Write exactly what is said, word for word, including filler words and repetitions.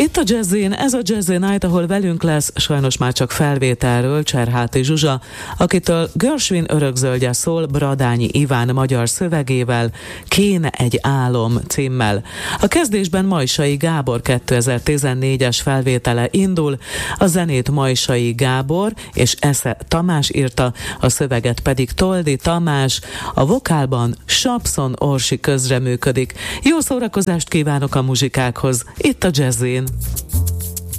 Itt a Jazzin, ez a Jazzy Night, ahol velünk lesz, sajnos már csak felvételről, Cserháti Zsuzsa, akitől Gershwin örökzöldje szól Bradányi Iván magyar szövegével, Kéne egy álom címmel. A kezdésben Majsai Gábor kétezer-tizennégyes felvétele indul, a zenét Majsai Gábor és Esze Tamás írta, a szöveget pedig Toldi Tamás, a vokálban Sapszon Orsi közreműködik. Jó szórakozást kívánok a muzsikákhoz, itt a Jazzin.